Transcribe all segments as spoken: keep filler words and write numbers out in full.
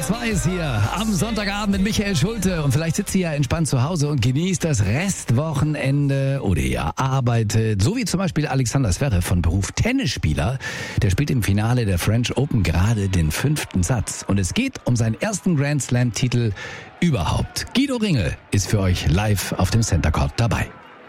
R zwei ist hier am Sonntagabend mit Michael Schulte. Und vielleicht sitzt ihr ja entspannt zu Hause und genießt das Restwochenende oder ihr arbeitet. So wie zum Beispiel Alexander Zverev von Beruf Tennisspieler. Der spielt im Finale der French Open gerade den fünften Satz. Und es geht um seinen ersten Grand Slam-Titel überhaupt. Guido Ringel ist für euch live auf dem Center Court dabei.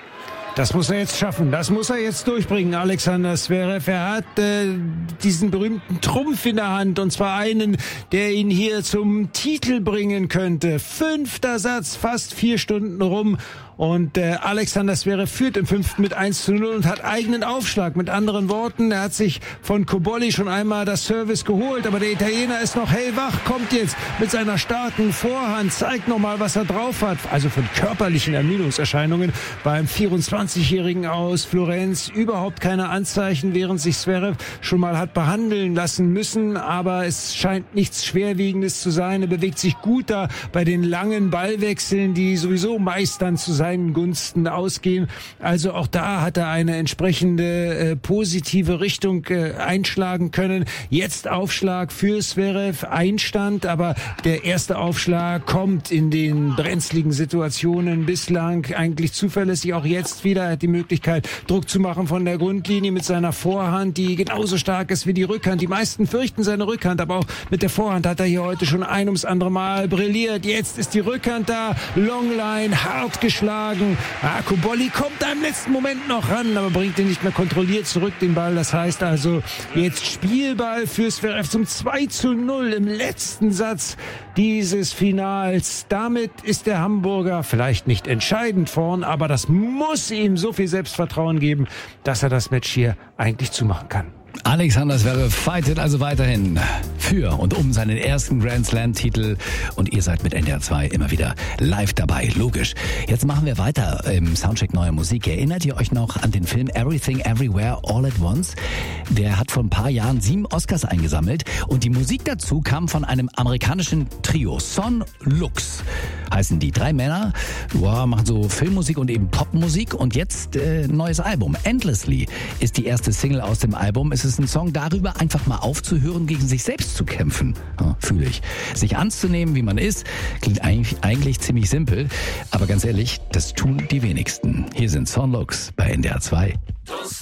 Das muss er jetzt schaffen, das muss er jetzt durchbringen, Alexander Zverev. Er hat äh, diesen berühmten Trumpf in der Hand, und zwar einen, der ihn hier zum Titel bringen könnte. Fünfter Satz, fast vier Stunden rum. Und äh, Alexander Zverev führt im fünften mit eins zu null und hat eigenen Aufschlag. Mit anderen Worten, er hat sich von Cobolli schon einmal das Service geholt, aber der Italiener ist noch hellwach, kommt jetzt mit seiner starken Vorhand, zeigt nochmal, was er drauf hat. Also von körperlichen Ermüdungserscheinungen beim vierundzwanzigjährigen aus Florenz überhaupt keine Anzeichen, während sich Zverev schon mal hat behandeln lassen müssen, aber es scheint nichts Schwerwiegendes zu sein. Er bewegt sich gut da bei den langen Ballwechseln, die sowieso meist dann zu seinen Gunsten ausgehen. Also auch da hat er eine entsprechende äh, positive Richtung äh, einschlagen können. Jetzt Aufschlag für Zverev, Einstand, aber der erste Aufschlag kommt in den brenzligen Situationen bislang eigentlich zuverlässig. Auch jetzt wieder hat die Möglichkeit, Druck zu machen von der Grundlinie mit seiner Vorhand, die genauso stark ist wie die Rückhand. Die meisten fürchten seine Rückhand, aber auch mit der Vorhand hat er hier heute schon ein ums andere Mal brilliert. Jetzt ist die Rückhand da, Longline, hart geschlagen. Ah, Cobolli kommt da im letzten Moment noch ran, aber bringt ihn nicht mehr kontrolliert zurück, den Ball. Das heißt also jetzt Spielball für Zverev zum zwei zu null im letzten Satz dieses Finals. Damit ist der Hamburger vielleicht nicht entscheidend vorn, aber das muss ihm so viel Selbstvertrauen geben, dass er das Match hier eigentlich zumachen kann. Alexander Zverev fightet also weiterhin für und um seinen ersten Grand Slam-Titel, und ihr seid mit N D R zwei immer wieder live dabei, logisch. Jetzt machen wir weiter im Soundcheck neuer Musik. Erinnert ihr euch noch an den Film Everything Everywhere All at Once? Der hat vor ein paar Jahren sieben Oscars eingesammelt, und die Musik dazu kam von einem amerikanischen Trio, Son Lux heißen die. Drei Männer, wow, machen so Filmmusik und eben Popmusik, und jetzt äh, neues Album. Endlessly ist die erste Single aus dem Album. Es ist ein Song darüber, einfach mal aufzuhören, gegen sich selbst zu kämpfen. Ja, fühle ich. Sich anzunehmen, wie man ist, klingt eigentlich, eigentlich ziemlich simpel, aber ganz ehrlich, das tun die wenigsten. Hier sind Son Lux bei N D R zwei.